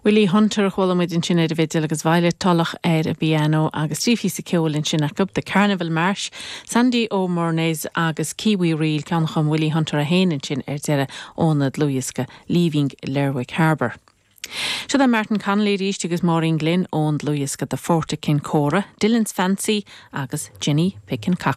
Willie Hunter chhualamid in sin a bhid agus bhaile talach a piano agus trífi sa ceol in sin a club the Carnival March. Sandy O'Mornays agus Kiwi Reel ceannacham Willie Hunter a hain in sin deire ónad Luiska leaving Lerwick Harbour. Siad Martin Connolly ríist agus Maureen Glynn ónad Luiska the Forte Cin Cora, Dylan's Fancy agus Jenny Pickin Cock.